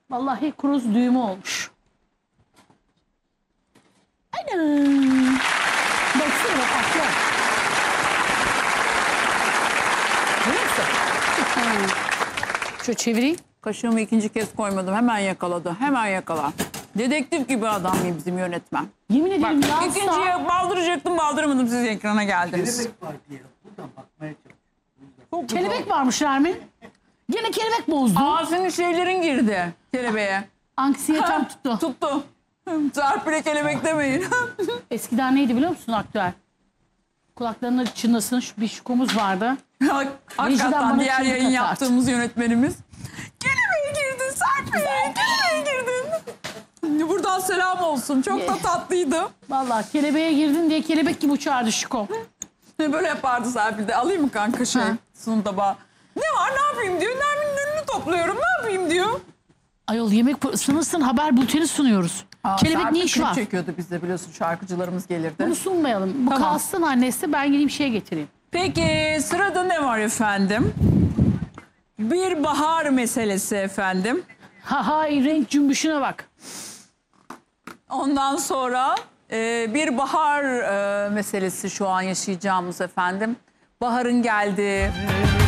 Vallahi kruz düğümü olmuş. Aynen. Baksana bak aklar. Neyse. Şöyle çevireyim. Kaşığımı ikinci kez koymadım. Hemen yakaladı. Hemen yakala. Dedektif gibi adam bizim yönetmen. Yemin Bak ederim yansa... ikinciye baldıracaktım, baldıramadım, siz ekrana geldiniz. Kelebek var diye buradan bakmaya çalışıyorum. Kelebek varmış Nermin. Gene kelebek bozdu. Ağzının şeylerin girdi kelebeğe. Anksiyetem tuttu. Tuttu. Serpil'e kelebek demeyin. Eskiden neydi biliyor musun aktüel? Kulaklarına çınlasın bir şukumuz vardı. Hakikaten bana diğer çığlık yayın atar. yaptığımız yönetmenimiz. Kelebeğe girdin Serpil, kelebeğe girdin. Buradan selam olsun. Çok da tatlıydı. Vallahi kelebeğe girdin diye kelebek gibi uçardı Şuko. Böyle yapardı Serpil de. Alayım mı kanka Ha. sunum tabağı? Ne var, ne yapayım diyor. Nermin'in önünü topluyorum, ne yapayım diyor. Ayol yemek sınırsın haber bülteni sunuyoruz. Kelebek Serpil ne iş klip var? çekiyordu bizde, biliyorsun, şarkıcılarımız gelirdi. Bunu sunmayalım. Bu Tamam. kalsın annesi, ben gideyim şey getireyim. Peki sırada ne var efendim? Bir bahar meselesi efendim. Hay renk cümbüşüne bak. Ondan sonra bir bahar meselesi şu an yaşayacağımız efendim. Baharın geldiği,